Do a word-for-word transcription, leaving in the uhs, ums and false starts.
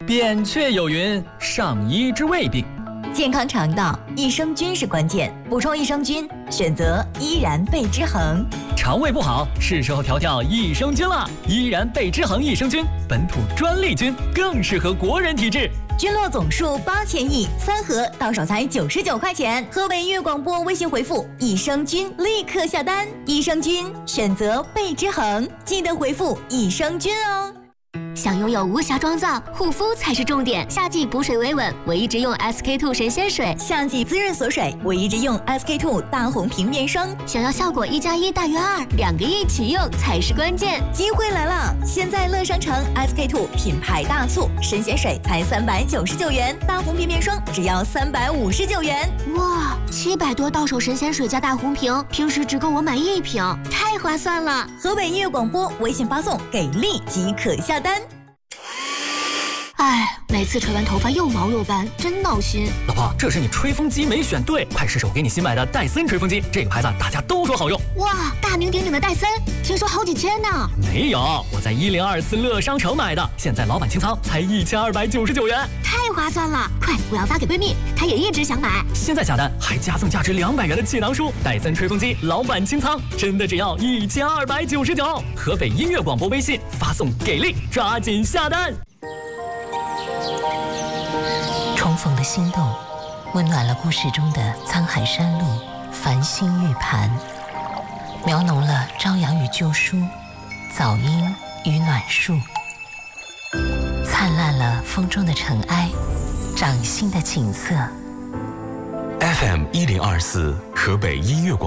扁鹊有云：上医之未病。 健康肠道，益生菌是关键。补充益生菌，选择依然贝之恒。 肠胃不好，是时候调调益生菌了。依然贝之恒益生菌，本土专利菌，更适合国人体质。 菌落总数八千亿，三盒到手才九十九块钱。河北音乐广播微信回复益生菌，立刻下单。益生菌选择贝之恒，记得回复益生菌哦。 想拥有无瑕妆造，护肤才是重点。夏季补水维稳，我一直用 S K two 神仙水； 夏季滋润锁水，我一直用 S K two 大红瓶面霜。 想要效果一加一大于二，两个一起用才是关键。 机会来了！现在乐商城 S K two 品牌大促，神仙水才三百九十九元，大红瓶面霜只要三百五十九元。 哇，七百多到手神仙水加大红瓶，平时只够我买一瓶，太划算了！ 河北音乐广播微信发送给力即可下单。 哎，每次吹完头发又毛又斑，真闹心。 老婆，这是你吹风机没选对，快试试我给你新买的戴森吹风机，这个牌子大家都说好用。 哇，大名鼎鼎的戴森，听说好几千呢。 没有，我在一零二四乐商城买的，现在老板清仓才一千二百九十九元， 太划算了！快，我要发给闺蜜，她也一直想买。 现在下单还加赠价值两百元的气囊书，戴森吹风机老板清仓，真的只要一千二百九十九。河北音乐广播微信发送给力，抓紧下单。 重逢的心动，温暖了故事中的沧海山路、繁星玉盘，描浓了朝阳与旧书、早莺与暖树，灿烂了风中的尘埃，掌心的景色。 F M 一零二四河北音乐广播。